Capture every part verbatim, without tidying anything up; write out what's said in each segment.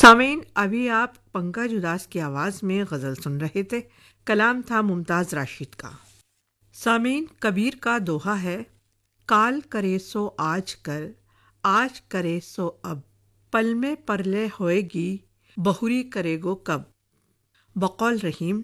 سامعین، ابھی آپ پنکج اداس کی آواز میں غزل سن رہے تھے۔ کلام تھا ممتاز راشد کا۔ سامعین، کبیر کا دوہا ہے: کال کرے سو آج کر، آج کرے سو اب، پل میں پرلے ہوئے گی، بہوری کرے گو کب۔ بقول رحیم: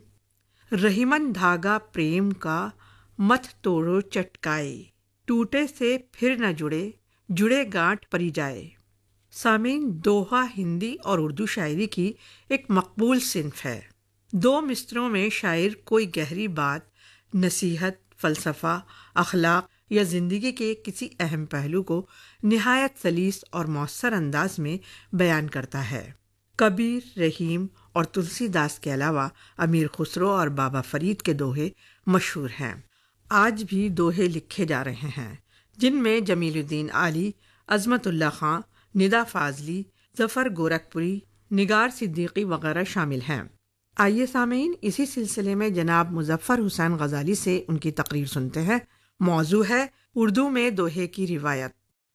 رحیمن دھاگا پریم کا، مت توڑو چٹکائے، ٹوٹے سے پھر نہ جڑے، جڑے گانٹھ پری جائے۔ سامعین، دوہا ہندی اور اردو شاعری کی ایک مقبول صنف ہے۔ دو مصروں میں شاعر کوئی گہری بات، نصیحت، فلسفہ، اخلاق یا زندگی کے کسی اہم پہلو کو نہایت سلیس اور مؤثر انداز میں بیان کرتا ہے۔ کبیر، رحیم اور تلسی داس کے علاوہ امیر خسرو اور بابا فرید کے دوہے مشہور ہیں۔ آج بھی دوہے لکھے جا رہے ہیں، جن میں جمیل الدین عالی، عظمت اللہ خان، ندا فاضلی، ظفر گورکھپوری، نگار صدیقی وغیرہ شامل ہیں۔ آئیے سامعین، اسی سلسلے میں جناب مظفر حسین غزالی سے ان کی تقریر سنتے ہیں۔ موضوع ہے اردو میں دوہے کی روایت۔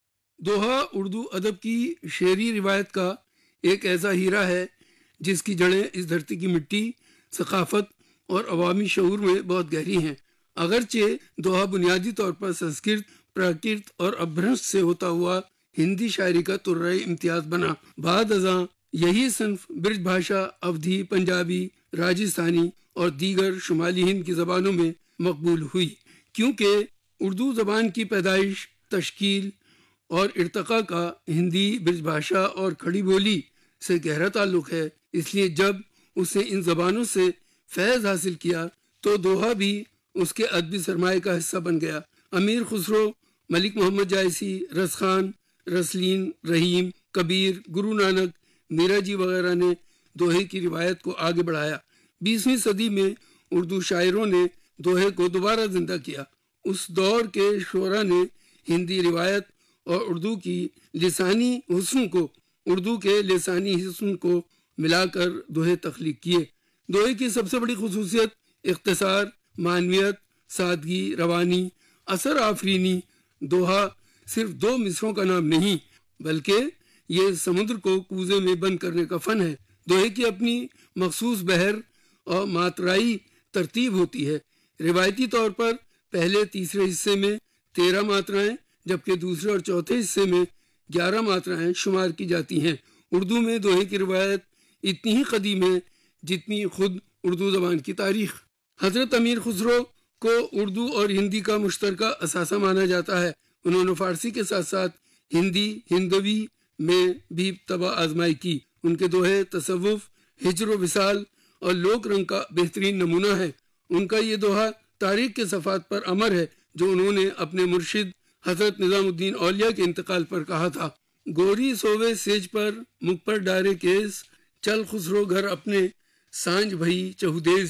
دوہا اردو ادب کی شعری روایت کا ایک ایسا ہیرا ہے جس کی جڑیں اس دھرتی کی مٹی، ثقافت اور عوامی شعور میں بہت گہری ہیں۔ اگرچہ دوہا بنیادی طور پر سنسکرت، پراکرت اور ابھرنش سے ہوتا ہوا ہندی شاعری کا ترہ امتیاز بنا، بعد ازاں یہی صنف برج بھاشا، اودھی، پنجابی، راجستھانی اور دیگر شمالی ہند کی زبانوں میں مقبول ہوئی۔ کیونکہ اردو زبان کی پیدائش، تشکیل اور ارتقاء کا ہندی، برج بھاشا اور کھڑی بولی سے گہرا تعلق ہے، اس لیے جب اس نے ان زبانوں سے فیض حاصل کیا تو دوہا بھی اس کے ادبی سرمایہ کا حصہ بن گیا۔ امیر خسرو، ملک محمد جائسی، رسخان، رسلین، رحیم، کبیر، گرو نانک، میرا جی وغیرہ نے دوہے کی روایت کو آگے بڑھایا۔ بیسویں صدی میں اردو شاعروں نے دوہے کو دوبارہ زندہ کیا۔ اس دور کے شعراء نے ہندی روایت اور اردو کی لسانی حسن کو اردو کے لسانی حسن کو ملا کر دوہے تخلیق کیے۔ دوہے کی سب سے بڑی خصوصیت اختصار، معنویت، سادگی، روانی، اثر آفرینی۔ دوہا صرف دو مصروں کا نام نہیں، بلکہ یہ سمندر کو کوزے میں بند کرنے کا فن ہے۔ دوہے کی اپنی مخصوص بحر اور ماترائی ترتیب ہوتی ہے۔ روایتی طور پر پہلے تیسرے حصے میں تیرہ ماترائیں جبکہ دوسرے اور چوتھے حصے میں گیارہ ماترائیں شمار کی جاتی ہیں۔ اردو میں دوہے کی روایت اتنی ہی قدیم ہے جتنی خود اردو زبان کی تاریخ۔ حضرت امیر خسرو کو اردو اور ہندی کا مشترکہ اثاثہ مانا جاتا ہے۔ انہوں نے فارسی کے ساتھ ساتھ ہندی، ہندوی میں بھی طبع آزمائی کی۔ ان کے دوہے تصوف، ہجر و وصال اور لوک رنگ کا بہترین نمونہ ہے۔ ان کا یہ دوہا تاریخ کے صفحات پر امر ہے جو انہوں نے اپنے مرشد حضرت نظام الدین اولیاء کے انتقال پر کہا تھا: گوری سووے سیج پر، مکھ پر ڈارے کیس، چل خسرو گھر اپنے، سانجھ بھئی چہودیس۔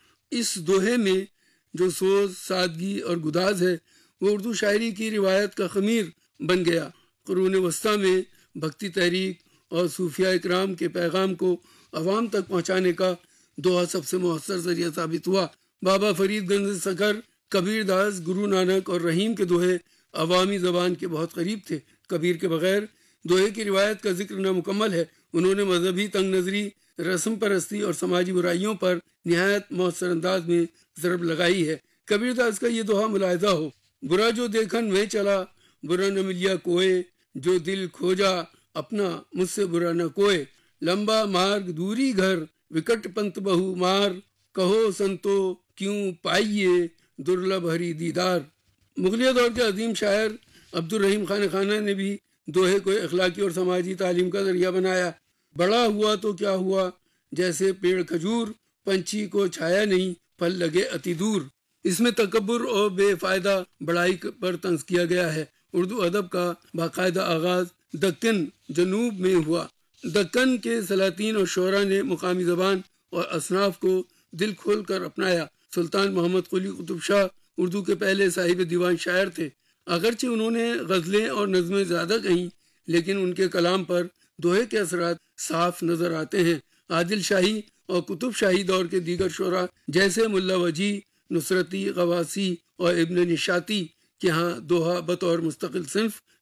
اس دوہے میں جو سوز، سادگی اور گداز ہے وہ اردو شاعری کی روایت کا خمیر بن گیا۔ قرون وسطیٰ میں بھکتی تحریک اور صوفیاء اکرام کے پیغام کو عوام تک پہنچانے کا دوہا سب سے مؤثر ذریعہ ثابت ہوا۔ بابا فرید گنج سکر، کبیر داس، گرو نانک اور رحیم کے دوہے عوامی زبان کے بہت قریب تھے۔ کبیر کے بغیر دوہے کی روایت کا ذکر نامکمل ہے۔ انہوں نے مذہبی تنگ نظری، رسم پرستی اور سماجی برائیوں پر نہایت مؤثر انداز میں ضرب لگائی ہے۔ کبیر داس کا یہ دوہا ملاحظہ ہو: برا جو دیکھن میں چلا، برا نہ ملیا کوئے، جو دل کھوجا اپنا مجھ سے برا نہ کوئے، لمبا مارگ دوری گھر، وکٹ پنت بہو مار، کہو سنتو کیوں پائیے درلبھ ہری دیدار۔ مغلیہ دور کے عظیم شاعر عبد الرحیم خان خانہ نے بھی دوہے کو اخلاقی اور سماجی تعلیم کا ذریعہ بنایا۔ بڑا ہوا تو کیا ہوا، جیسے پیڑ کھجور، پنچھی کو چھایا نہیں، پھل لگے اتی دور۔ اس میں تکبر اور بے فائدہ بڑائی پر طنز کیا گیا ہے۔ اردو ادب کا باقاعدہ آغاز دکن، جنوب میں ہوا۔ دکن کے سلاطین اور شعراء نے مقامی زبان اور اصناف کو دل کھول کر اپنایا۔ سلطان محمد قلی قطب شاہ اردو کے پہلے صاحب دیوان شاعر تھے۔ اگرچہ انہوں نے غزلیں اور نظمیں زیادہ کہیں، لیکن ان کے کلام پر دوہے کے اثرات صاف نظر آتے ہیں۔ عادل شاہی اور قطب شاہی دور کے دیگر شعراء جیسے ملا وجی، نصرتی، غواسی اور ابن نشاتی کے ہاں دوہا بطور مستقل صنف